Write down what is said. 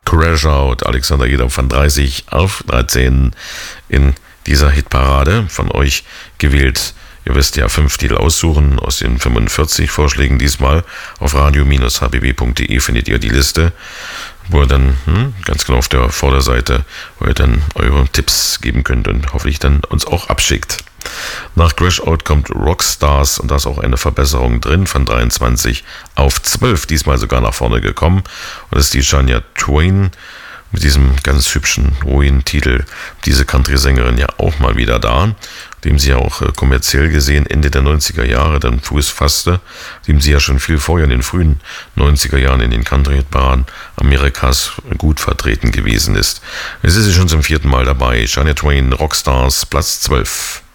Crash Out, Alexander Jeder von 30 auf 13 in dieser Hitparade. Von euch gewählt, ihr wisst ja, 5 Titel aussuchen aus den 45 Vorschlägen diesmal. Auf radio-hbb.de findet ihr die Liste, wo ihr dann ganz genau auf der Vorderseite, wo ihr dann eure Tipps geben könnt und hoffentlich dann uns auch abschickt. Nach Crash Out kommt Rockstars und da ist auch eine Verbesserung drin, von 23 auf 12, diesmal sogar nach vorne gekommen. Und das ist die Shania Twain mit diesem ganz hübschen, ruhigen Titel. Diese Country-Sängerin ja auch mal wieder da, dem sie ja auch kommerziell gesehen Ende der 90er Jahre dann Fuß fasste, dem sie ja schon viel vorher in den frühen 90er Jahren in den Country-Hitparaden Amerikas gut vertreten gewesen ist. Es ist sie schon zum 4. Mal dabei. Shania Twain, Rockstars, Platz 12.